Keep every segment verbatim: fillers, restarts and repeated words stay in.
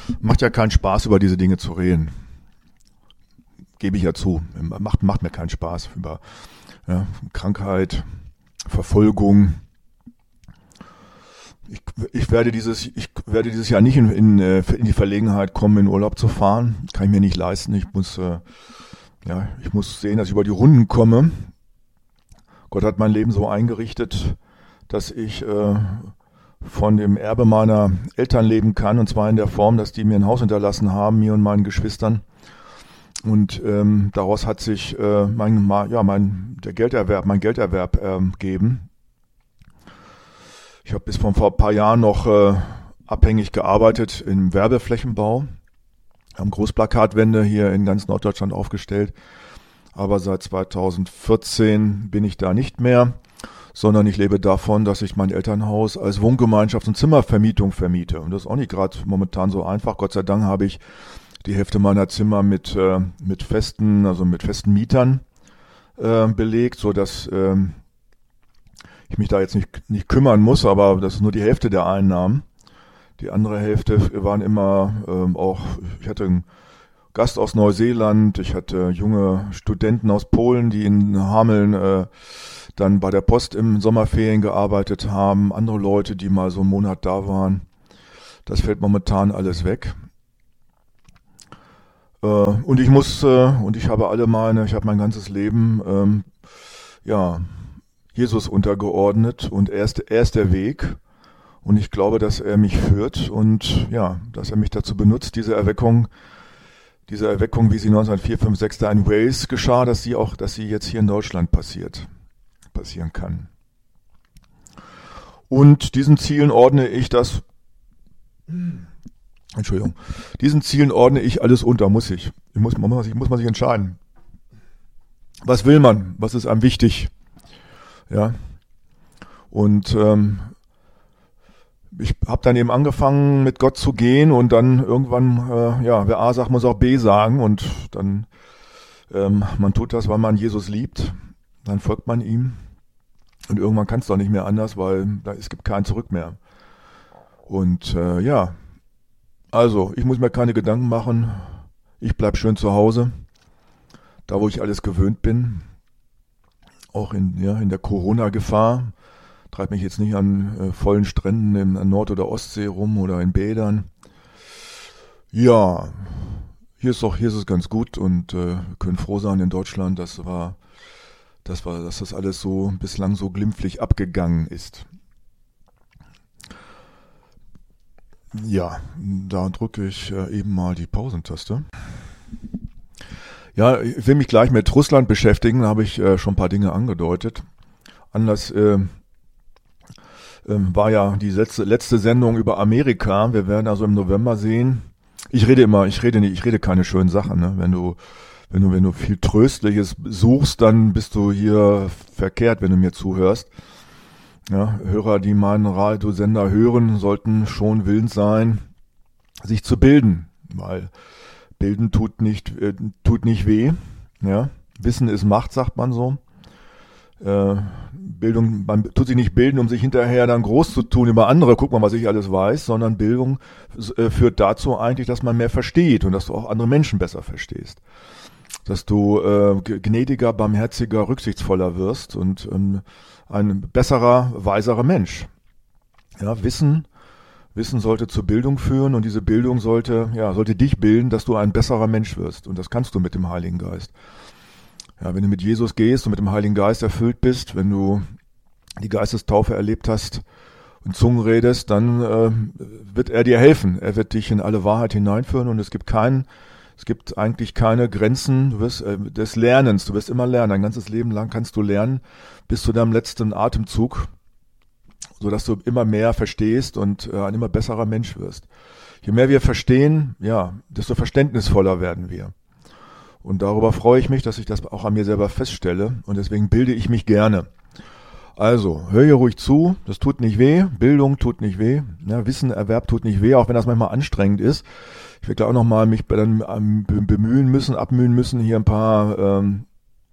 macht ja keinen Spaß, über diese Dinge zu reden. Gebe ich ja zu. Macht, macht mir keinen Spaß über ja, Krankheit, Verfolgung. Ich, ich werde dieses, ich werde dieses Jahr nicht in, in, in die Verlegenheit kommen, in Urlaub zu fahren. Kann ich mir nicht leisten. Ich muss, äh, ja, ich muss sehen, dass ich über die Runden komme. Gott hat mein Leben so eingerichtet, dass ich äh, von dem Erbe meiner Eltern leben kann, und zwar in der Form, dass die mir ein Haus hinterlassen haben, mir und meinen Geschwistern. Und ähm, daraus hat sich äh, mein, ja, mein, der Gelderwerb, mein Gelderwerb ähm, gegeben. Ich habe bis vor ein paar Jahren noch äh, abhängig gearbeitet im Werbeflächenbau. Wir haben Großplakatwände hier in ganz Norddeutschland aufgestellt. Aber seit zweitausendvierzehn bin ich da nicht mehr, sondern ich lebe davon, dass ich mein Elternhaus als Wohngemeinschafts- und Zimmervermietung vermiete. Und das ist auch nicht gerade momentan so einfach. Gott sei Dank habe ich die Hälfte meiner Zimmer mit äh, mit festen, also mit festen Mietern äh, belegt, so dass äh, ich mich da jetzt nicht nicht kümmern muss, aber das ist nur die Hälfte der Einnahmen. Die andere Hälfte waren immer äh, auch, ich hatte einen Gast aus Neuseeland, ich hatte junge Studenten aus Polen, die in Hameln äh, dann bei der Post im Sommerferien gearbeitet haben, andere Leute, die mal so einen Monat da waren. Das fällt momentan alles weg. Äh, und ich muss, äh, und ich habe alle meine, ich habe mein ganzes Leben, ähm, ja, Jesus untergeordnet, und er ist, er ist der Weg, und ich glaube, dass er mich führt und ja, dass er mich dazu benutzt, diese Erweckung, diese Erweckung, wie sie neunzehnhundertvier, fünf, sechs da in Wales geschah, dass sie auch, dass sie jetzt hier in Deutschland passiert, passieren kann. Und diesen Zielen ordne ich das, Entschuldigung, diesen Zielen ordne ich alles unter, muss ich. Ich muss, man muss, ich muss man sich entscheiden. Was will man? Was ist einem wichtig? Ja. Und ähm, ich habe dann eben angefangen, mit Gott zu gehen, und dann irgendwann, äh, ja, wer A sagt, muss auch B sagen, und dann, ähm, man tut das, weil man Jesus liebt, dann folgt man ihm, und irgendwann kann es doch nicht mehr anders, weil da, es gibt kein Zurück mehr. Und äh, ja, also ich muss mir keine Gedanken machen, ich bleib schön zu Hause, da wo ich alles gewöhnt bin, auch in, ja, in der Corona-Gefahr. Treibt mich jetzt nicht an äh, vollen Stränden in an Nord- oder Ostsee rum oder in Bädern. Ja, hier ist doch, hier ist es ganz gut, und äh, wir können froh sein in Deutschland, das war, das war, dass das alles so bislang so glimpflich abgegangen ist. Ja, da drücke ich äh, eben mal die Pausentaste. Ja, ich will mich gleich mit Russland beschäftigen, da habe ich äh, schon ein paar Dinge angedeutet. Anlass äh, war ja die letzte, letzte Sendung über Amerika. Wir werden also im November sehen. Ich rede immer, ich rede nicht, ich rede keine schönen Sachen, ne? Wenn du, wenn du, wenn du viel Tröstliches suchst, dann bist du hier verkehrt, wenn du mir zuhörst. Ja, Hörer, die meinen Radiosender hören, sollten schon willens sein, sich zu bilden, weil bilden tut nicht, äh, tut nicht weh. Ja, Wissen ist Macht, sagt man so. Äh, Bildung, man tut sich nicht bilden, um sich hinterher dann groß zu tun über andere, guck mal, was ich alles weiß, sondern Bildung äh, führt dazu eigentlich, dass man mehr versteht und dass du auch andere Menschen besser verstehst. Dass du äh, gnädiger, barmherziger, rücksichtsvoller wirst und ähm, ein besserer, weiserer Mensch. Ja, Wissen, Wissen sollte zur Bildung führen, und diese Bildung sollte, ja, sollte dich bilden, dass du ein besserer Mensch wirst, und das kannst du mit dem Heiligen Geist. Ja, wenn du mit Jesus gehst und mit dem Heiligen Geist erfüllt bist, wenn du die Geistestaufe erlebt hast und Zungen redest, dann äh, wird er dir helfen. Er wird dich in alle Wahrheit hineinführen, und es gibt keinen, es gibt eigentlich keine Grenzen du wirst, äh, des Lernens. Du wirst immer lernen. Dein ganzes Leben lang kannst du lernen bis zu deinem letzten Atemzug, sodass du immer mehr verstehst und äh, ein immer besserer Mensch wirst. Je mehr wir verstehen, ja, desto verständnisvoller werden wir. Und darüber freue ich mich, dass ich das auch an mir selber feststelle, und deswegen bilde ich mich gerne. Also, hör hier ruhig zu, das tut nicht weh, Bildung tut nicht weh, ja, Wissenerwerb tut nicht weh, auch wenn das manchmal anstrengend ist. Ich werde da auch nochmal mich dann bemühen müssen, abmühen müssen, hier ein paar ähm,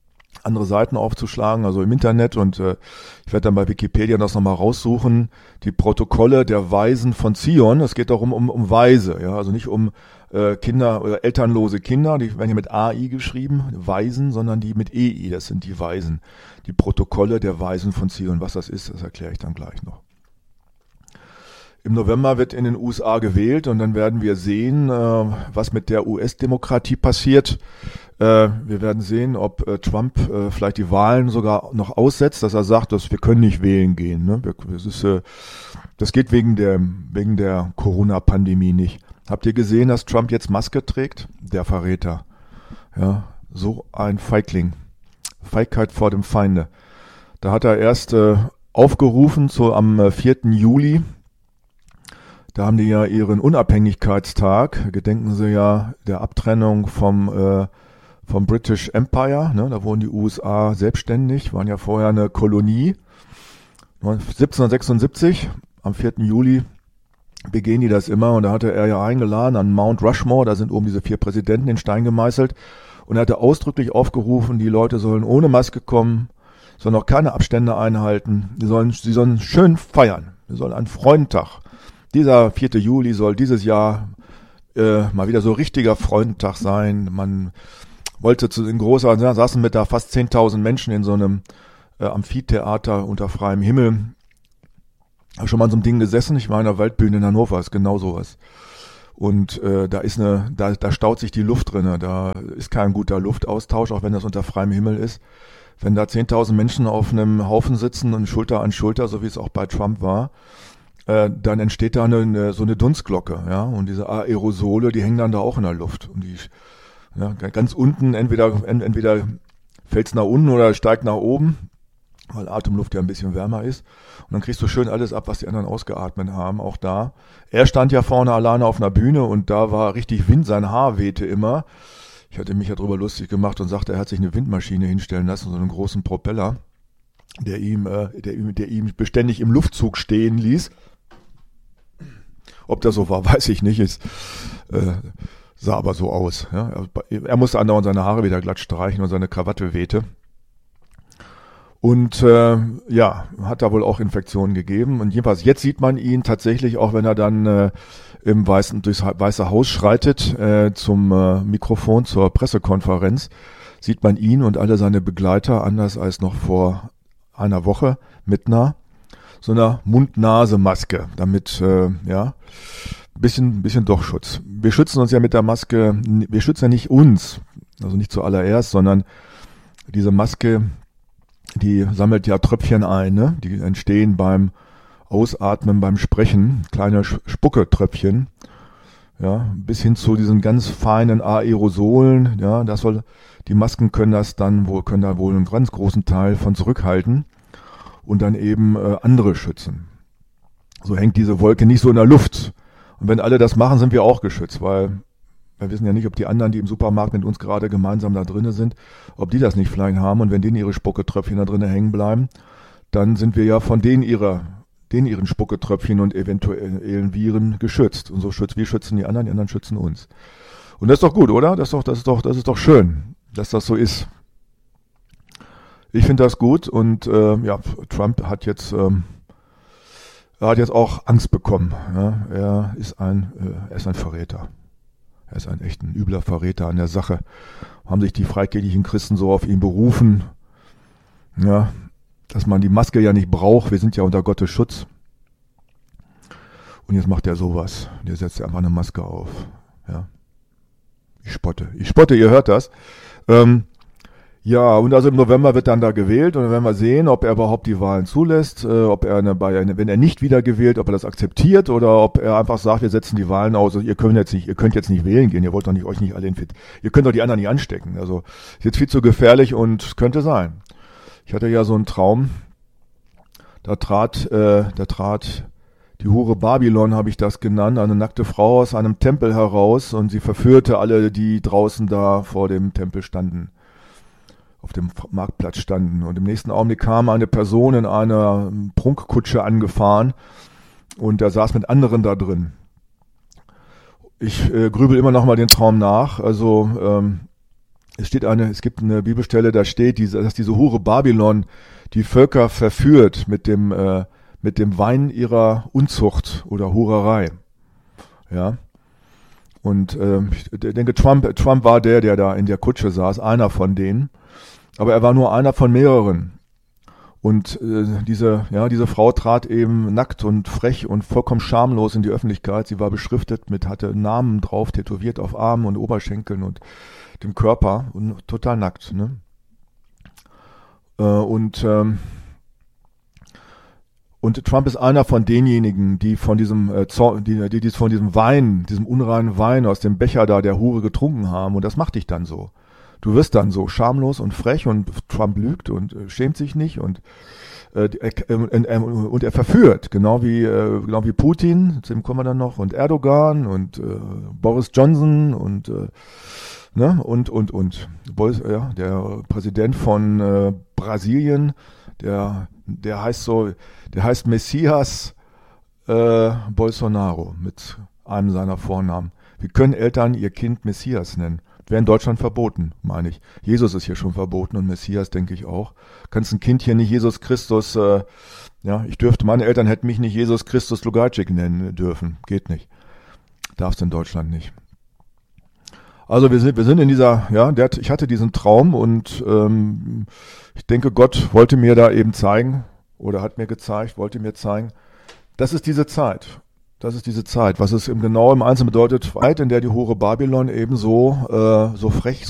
andere Seiten aufzuschlagen, also im Internet, und äh, ich werde dann bei Wikipedia das nochmal raussuchen, die Protokolle der Weisen von Zion. Es geht darum, um, um Weise, ja, also nicht um äh, Kinder oder elternlose Kinder, die werden hier mit A I geschrieben, Weisen, sondern die mit E I, das sind die Weisen. Die Protokolle der Weisen von Zion. Was das ist, das erkläre ich dann gleich noch. Im November wird in den U S A gewählt und dann werden wir sehen, äh, was mit der U S-Demokratie passiert. Äh, wir werden sehen, ob äh, Trump äh, vielleicht die Wahlen sogar noch aussetzt, dass er sagt, dass wir können nicht wählen gehen. Ne? Wir, das, ist, äh, das geht wegen der, wegen der Corona-Pandemie nicht. Habt ihr gesehen, dass Trump jetzt Maske trägt? Der Verräter. Ja, so ein Feigling. Feigheit vor dem Feinde. Da hat er erst äh, aufgerufen, so am äh, vierten Juli. Da haben die ja ihren Unabhängigkeitstag, gedenken sie ja der Abtrennung vom, äh, vom British Empire, ne? Da wurden die U S A selbstständig, waren ja vorher eine Kolonie. siebzehnhundertsechsundsiebzig, am vierten Juli, begehen die das immer, und da hatte er ja eingeladen an Mount Rushmore, da sind oben diese vier Präsidenten in Stein gemeißelt, und er hatte ausdrücklich aufgerufen, die Leute sollen ohne Maske kommen, sollen auch keine Abstände einhalten, sie sollen, sie sollen schön feiern, sie sollen einen Freudentag. Dieser vierte Juli soll dieses Jahr äh, mal wieder so richtiger Freudentag sein. Man wollte zu den großen, ja, saßen mit da fast zehntausend Menschen in so einem äh, Amphitheater unter freiem Himmel. Habe schon mal an so einem Ding gesessen. Ich war in der Waldbühne in Hannover, ist genau sowas. Und äh, da ist eine, da, da staut sich die Luft drinne. Da ist kein guter Luftaustausch, auch wenn das unter freiem Himmel ist. Wenn da zehntausend Menschen auf einem Haufen sitzen und Schulter an Schulter, so wie es auch bei Trump war, Äh, dann entsteht da eine, eine, so eine Dunstglocke, ja, und diese Aerosole, die hängen dann da auch in der Luft, und die, ja, ganz unten, entweder, ent, entweder fällt's nach unten oder steigt nach oben, weil Atemluft ja ein bisschen wärmer ist, und dann kriegst du schön alles ab, was die anderen ausgeatmet haben, auch da. Er stand ja vorne alleine auf einer Bühne, und da war richtig Wind, sein Haar wehte immer. Ich hatte mich ja drüber lustig gemacht und sagte, er hat sich eine Windmaschine hinstellen lassen, so einen großen Propeller, der ihm, äh, der ihm, der ihm beständig im Luftzug stehen ließ. Ob das so war, weiß ich nicht. Es äh, sah aber so aus. Ja. Er musste andauernd seine Haare wieder glatt streichen und seine Krawatte wehte. Und äh, ja, hat da wohl auch Infektionen gegeben. Und jedenfalls jetzt sieht man ihn tatsächlich, auch wenn er dann äh, im Weißen, durchs Weiße Haus schreitet, äh, zum äh, Mikrofon, zur Pressekonferenz, sieht man ihn und alle seine Begleiter, anders als noch vor einer Woche, mit einer so einer Mund-Nase-Maske, damit, äh, ja, bisschen, bisschen doch Schutz. Wir schützen uns ja mit der Maske, wir schützen ja nicht uns, also nicht zuallererst, sondern diese Maske, die sammelt ja Tröpfchen ein, ne? Die entstehen beim Ausatmen, beim Sprechen, kleine Spucketröpfchen, ja, bis hin zu diesen ganz feinen Aerosolen, ja, das soll, die Masken können das dann wohl, können da wohl einen ganz großen Teil von zurückhalten und dann eben äh, andere schützen. So hängt diese Wolke nicht so in der Luft. Und wenn alle das machen, sind wir auch geschützt, weil wir wissen ja nicht, ob die anderen, die im Supermarkt mit uns gerade gemeinsam da drinnen sind, ob die das nicht vielleicht haben, und wenn denen ihre Spucketröpfchen da drinnen hängen bleiben, dann sind wir ja von denen ihrer, denen ihren Spucketröpfchen und eventuellen Viren geschützt. Und so schützen wir schützen die anderen, die anderen schützen uns. Und das ist doch gut, oder? Das ist doch, das ist doch, das ist doch schön, dass das so ist. Ich finde das gut, und äh, ja, Trump hat jetzt, ähm, er hat jetzt auch Angst bekommen. Ja? Er ist ein, äh, er ist ein Verräter. Er ist ein echt ein übler Verräter an der Sache. Haben sich die freikirchlichen Christen so auf ihn berufen, ja, dass man die Maske ja nicht braucht. Wir sind ja unter Gottes Schutz. Und jetzt macht er sowas. Der setzt einfach eine Maske auf. Ja. Ich spotte. Ich spotte, ihr hört das. Ähm, Ja, und also im November wird dann da gewählt, und dann werden wir sehen, ob er überhaupt die Wahlen zulässt, äh, ob er eine, bei eine, wenn er nicht wieder gewählt, ob er das akzeptiert, oder ob er einfach sagt, wir setzen die Wahlen aus, ihr könnt jetzt nicht, ihr könnt jetzt nicht wählen gehen, ihr wollt doch nicht, euch nicht alle infit, ihr könnt doch die anderen nicht anstecken. Also ist jetzt viel zu gefährlich, und könnte sein. Ich hatte ja so einen Traum, da trat, äh, da trat die Hure Babylon, habe ich das genannt, eine nackte Frau aus einem Tempel heraus, und sie verführte alle, die draußen da vor dem Tempel standen, auf dem Marktplatz standen. Und im nächsten Augenblick kam eine Person in einer Prunkkutsche angefahren, und er saß mit anderen da drin. Ich äh, grübel immer noch mal den Traum nach. Also ähm, Es steht eine, es gibt eine Bibelstelle, da steht, diese, dass diese Hure Babylon die Völker verführt mit dem, äh, mit dem Wein ihrer Unzucht oder Hurerei. Ja. Und ähm, ich denke, Trump, Trump war der, der da in der Kutsche saß, einer von denen. Aber er war nur einer von mehreren. Und äh, diese, ja, diese Frau trat eben nackt und frech und vollkommen schamlos in die Öffentlichkeit. Sie war beschriftet mit, hatte Namen drauf, tätowiert auf Armen und Oberschenkeln und dem Körper und total nackt. Ne? Äh, und ähm, Und Trump ist einer von denjenigen, die von diesem, äh, Zorn, die, die, die von diesem Wein, diesem unreinen Wein aus dem Becher da der Hure getrunken haben. Und das macht dich dann so. Du wirst dann so schamlos und frech und Trump lügt und äh, schämt sich nicht und äh, äh, äh, und er verführt, genau wie äh, genau wie Putin, zu dem kommen wir dann noch, und Erdogan und äh, Boris Johnson und äh, ne und und und Boris, ja, der Präsident von äh, Brasilien, der der heißt so, der heißt Messias äh, Bolsonaro mit einem seiner Vornamen. Wie können Eltern ihr Kind Messias nennen? Wäre in Deutschland verboten, meine ich. Jesus ist hier schon verboten und Messias denke ich auch. Kannst ein Kind hier nicht Jesus Christus, äh, ja, ich dürfte, meine Eltern hätten mich nicht Jesus Christus Lugarczyk nennen dürfen. Geht nicht. Darfst in Deutschland nicht. Also wir sind, wir sind in dieser, ja, der, ich hatte diesen Traum und ähm, ich denke, Gott wollte mir da eben zeigen oder hat mir gezeigt, wollte mir zeigen, das ist diese Zeit. Das ist diese Zeit, was es im genau im Einzelnen bedeutet, Zeit, in der die Hure Babylon eben so, äh, so frech,